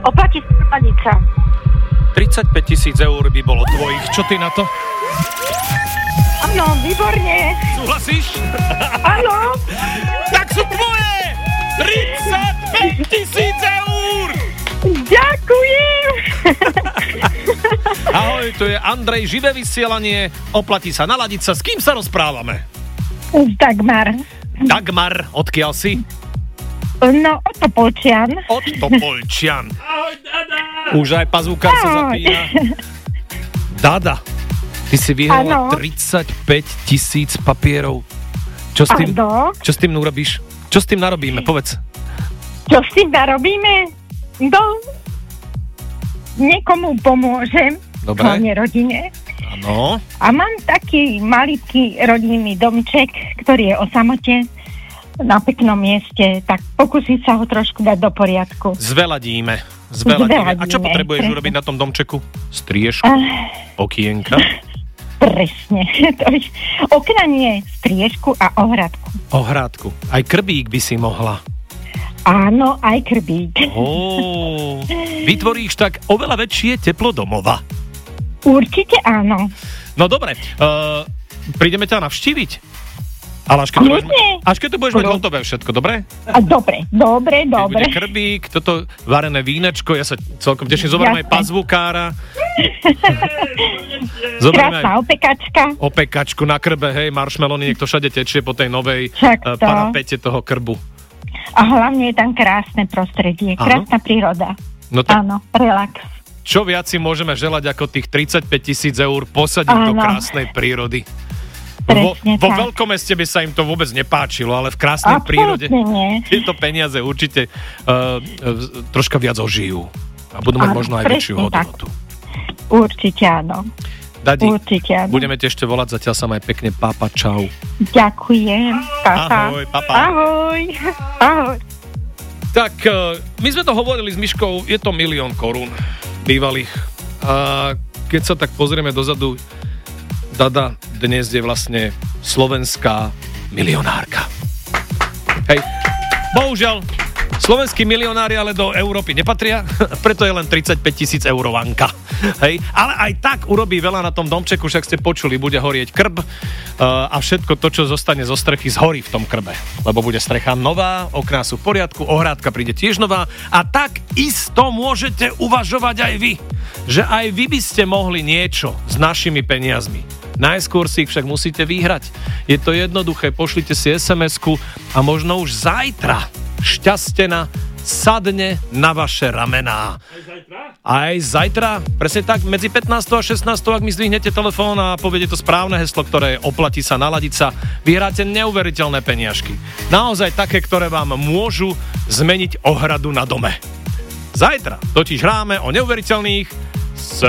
Oplatí sa ladica. 35 000 eur by bolo tvojich. Čo ty na to? Áno, výborne. Súhlasíš? Áno. Tak sú tvoje! 35 000 eur! Ďakujem. Ahoj, tu je Andrej, živé vysielanie. Oplatí sa naladiť sa. S kým sa rozprávame? Dagmar. Dagmar, odkiaľ si? No, od Topolčian. Od Topolčian. Ahoj, Dada. Už aj pazúkar sa zapína. Dada, ty si vyhrala 35 000 papierov. Čo s tým urobíš? Čo s tým narobíme? Povedz. Čo s tým narobíme? No, niekomu pomôžem. Dobre. Hlavne rodine. Áno. A mám taký maličký rodinný domček, ktorý je o samote na peknom mieste, tak pokúsiť sa ho trošku dať do poriadku. Zveladíme. A čo potrebuješ urobiť na tom domčeku? Striežku? Okienka? Presne. Okna nie, striežku a ohradku. Ohradku. Aj krbík by si mohla. Áno, aj krbík. Vytvoríš tak oveľa väčšie teplo domova. Určite áno. No dobre, prídeme ťa navštíviť. Ale až keď to budeš mať hotové všetko, dobre? Dobre. Bude krbík, toto varené vínečko, ja sa celkom teším, zoberiem aj pazvukára. Krásna opekačka. Opekačku na krbe, hej, marshmallow, niekto všade tečie po tej novej parapete toho krbu. A hlavne je tam krásne prostredie, krásna príroda. No tak, áno, relax. Čo viac si môžeme želať ako tých 35 000 eur posadiť do krásnej prírody? Vo veľkom meste by sa im to vôbec nepáčilo, ale v krásnej prírode tieto peniaze určite troška viac ožijú a budú mať možno aj väčšiu hodnotu. Určite áno. Dadi, budeme ti ešte volať, zatiaľ sa maj pekne, papa, čau. Ďakujem, papa. Ahoj, papa. Ahoj. Tak, my sme to hovorili s Miškou, je to 1 000 000 korún bývalých. A keď sa tak pozrieme dozadu, Dada dnes je vlastne slovenská milionárka. Hej, bohužiaľ, slovenskí milionári ale do Európy nepatria, preto je len 35 000 eurovanka. Hej, ale aj tak urobí veľa na tom domčeku, však ste počuli, bude horieť krb a všetko to, čo zostane zo strechy, zhorí v tom krbe. Lebo bude strecha nová, okná sú v poriadku, ohrádka príde tiež nová a tak isto môžete uvažovať aj vy, že aj vy by ste mohli niečo s našimi peniazmi. Najskôr si ich však musíte vyhrať. Je to jednoduché, pošlite si SMS-ku a možno už zajtra šťastena sadne na vaše ramená. Aj zajtra? Presne tak, medzi 15. a 16. ak mi zdvihnete telefón a poviete to správne heslo, ktoré oplatí sa, naladiť sa, vyhráte neuveriteľné peniažky. Naozaj také, ktoré vám môžu zmeniť ohradu na dome. Zajtra totiž hráme o neuveriteľných